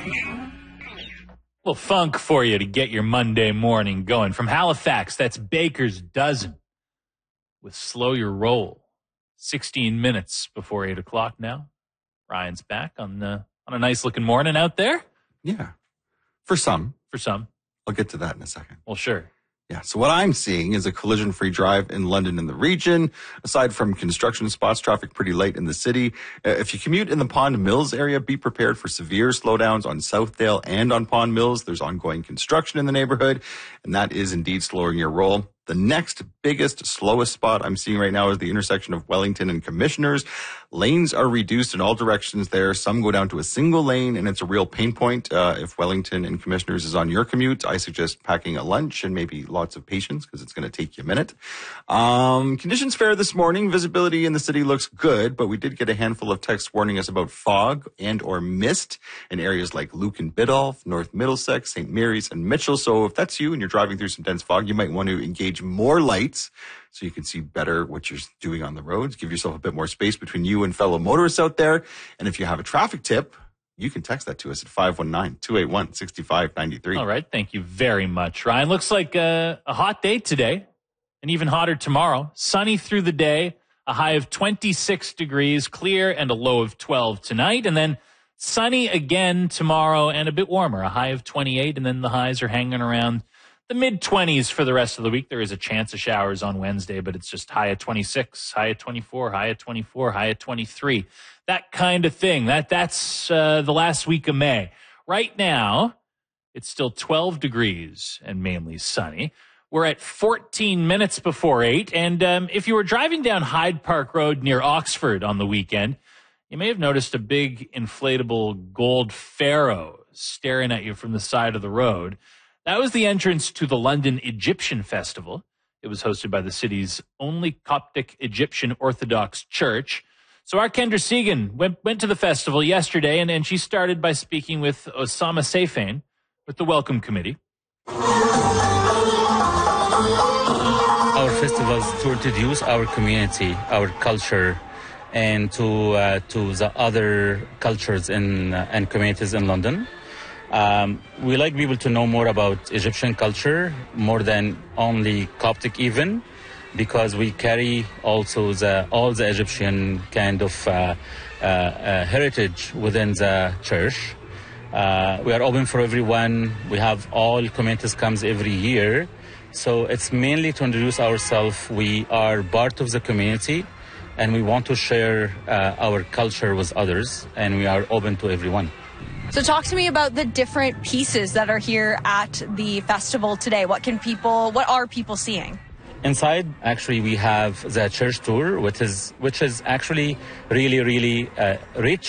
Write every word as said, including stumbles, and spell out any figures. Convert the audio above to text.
Little funk for you to get your Monday morning going. From Halifax, that's Baker's Dozen with Slow Your Roll. sixteen minutes before eight o'clock now. Ryan's back on the on a nice looking morning out there. Yeah. For some. For some. I'll get to that in a second. Well, sure. Yeah, so what I'm seeing is a collision-free drive in London and the region. Aside from construction spots, traffic pretty light in the city. Uh, if you commute in the Pond Mills area, be prepared for severe slowdowns on Southdale and on Pond Mills. There's ongoing construction in the neighborhood, and that is indeed slowing your roll. The next biggest, slowest spot I'm seeing right now is the intersection of Wellington and Commissioners. Lanes are reduced in all directions there. Some go down to a single lane, and it's a real pain point. Uh, if Wellington and Commissioners is on your commute, I suggest packing a lunch and maybe lots of patience because it's going to take you a minute. Um, conditions fair this morning. Visibility in the city looks good, but we did get a handful of texts warning us about fog and or mist in areas like Luke and Biddulph, North Middlesex, Saint Mary's, and Mitchell. So if that's you and you're driving through some dense fog, you might want to engage more lights so you can see better what you're doing on the roads. Give yourself a bit more space between you and fellow motorists out there. And if you have a traffic tip, you can text that to us at five one nine, two eight one, six five nine three. All right. Thank you very much, Ryan. Looks like a, a hot day today and even hotter tomorrow. Sunny through the day, a high of twenty-six degrees, clear, and a low of twelve tonight. And then sunny again tomorrow and a bit warmer, a high of twenty-eight. And then the highs are hanging around the mid-twenties for the rest of the week. There is a chance of showers on Wednesday, but it's just high at twenty-six, high at twenty-four, high at twenty-four, high at twenty-three. That kind of thing. That That's uh, the last week of May. Right now, it's still twelve degrees and mainly sunny. We're at fourteen minutes before eight. And um, if you were driving down Hyde Park Road near Oxford on the weekend, you may have noticed a big inflatable gold pharaoh staring at you from the side of the road. That was the entrance to the London Egyptian Festival. It was hosted by the city's only Coptic Egyptian Orthodox church. So our Kendra Segan went, went to the festival yesterday, and, and she started by speaking with Osama Seyfain with the Welcome Committee. Our festivals to introduce our community, our culture, and to uh, to the other cultures in, uh, and communities in London. Um, we like people to know more about Egyptian culture, more than only Coptic even, because we carry also the all the Egyptian kind of uh, uh, uh, heritage within the church. Uh, we are open for everyone. We have all communities comes every year. So it's mainly to introduce ourselves. We are part of the community, and we want to share uh, our culture with others, and we are open to everyone. So talk to me about the different pieces that are here at the festival today. What can people, what are people seeing? Inside, actually, we have the church tour, which is which is actually really, really uh, rich